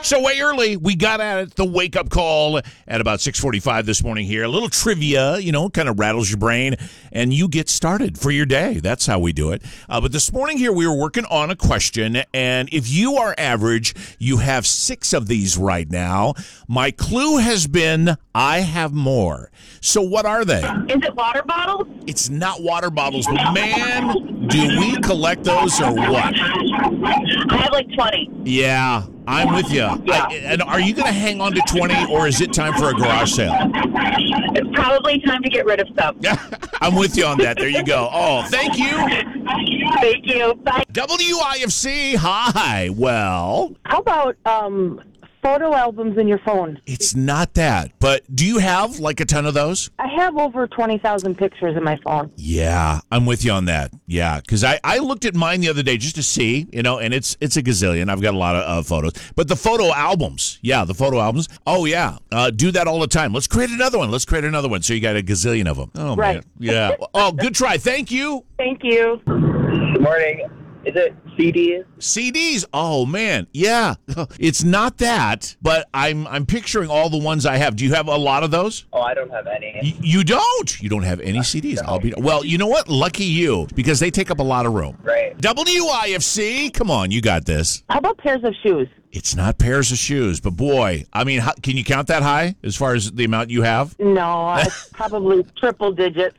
So way early, we got at it, the wake-up call at about 6:45 this morning here. A little trivia, kind of rattles your brain, and you get started for your day. That's how we do it. But this morning here, we were working on a question, and if you are average, you have 6 of these right now. My clue has been, I have more. So what are they? Is it water bottles? It's not water bottles, but man, do we collect those or what? I have like 20. Yeah, I'm with you. Yeah. And are you going to hang on to 20, or is it time for a garage sale? It's probably time to get rid of some. I'm with you on that. There you go. Oh, thank you. Thank you. Bye. WIFC, hi. Well, How about photo albums in your phone? it's not that. But do you have like a ton of those? I have over 20,000 pictures in my phone. Yeah, I'm with you on that. Yeah, because I looked at mine the other day just to see, and it's a gazillion. I've got a lot of photos. But the photo albums, the photo albums. Oh, yeah, do that all the time. Let's create another one. So you got a gazillion of them. Oh, Right. man. Yeah. Oh, good try. Thank you. Thank you. Good morning. Is it CDs? CDs. Oh, man. Yeah. It's not that, but I'm picturing all the ones I have. Do you have a lot of those? Oh, I don't have any. You don't. You don't have any CDs. No. Well, you know what? Lucky you, because they take up a lot of room. Right. WIFC, come on, you got this. How about pairs of shoes? It's not pairs of shoes, but boy, I mean, can you count that high as far as the amount you have? No, it's probably triple digits.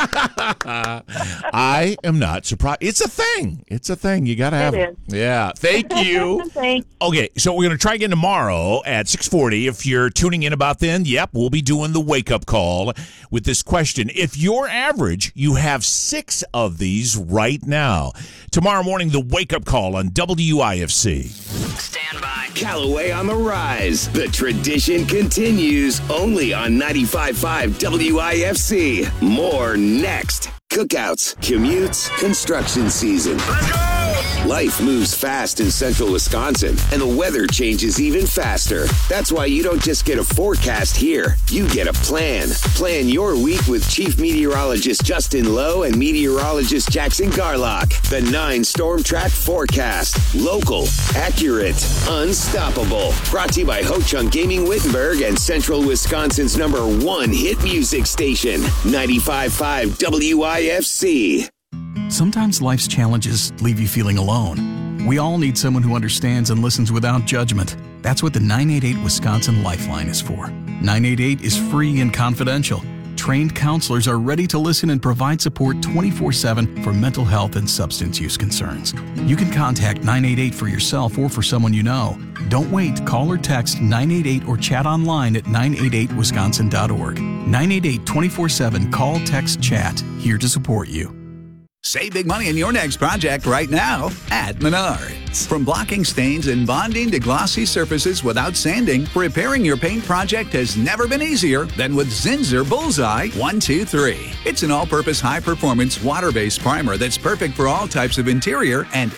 I am not surprised. It's a thing. You got to have It it. Yeah. Thank you. Thanks. Okay, so we're going to try again tomorrow at 6:40. If you're tuning in about then, we'll be doing the wake-up call with this question. If you're average, you have 6 of these right now. Tomorrow morning, the wake-up call on WIFC. Stand by. Callaway on the rise. The tradition continues only on 95.5 WIFC. More next. Cookouts, commutes, construction season. Let's go! Life moves fast in central Wisconsin, and the weather changes even faster. That's why you don't just get a forecast here. You get a plan. Plan your week with Chief Meteorologist Justin Lowe and Meteorologist Jackson Garlock. The 9 Storm Track Forecast. Local, accurate, unstoppable. Brought to you by Ho Chunk Gaming Wittenberg and Central Wisconsin's #1 hit music station. 95.5 WIFC. Sometimes life's challenges leave you feeling alone. We all need someone who understands and listens without judgment. That's what the 988 Wisconsin Lifeline is for. 988 is free and confidential. Trained counselors are ready to listen and provide support 24/7 for mental health and substance use concerns. You can contact 988 for yourself or for someone you know. Don't wait. Call or text 988 or chat online at 988wisconsin.org. 988 24/7 call, text, chat. Here to support you. Save big money in your next project right now at Menards. From blocking stains and bonding to glossy surfaces without sanding, repairing your paint project has never been easier than with Zinsser Bullseye 123. It's an all-purpose high-performance water-based primer that's perfect for all types of interior and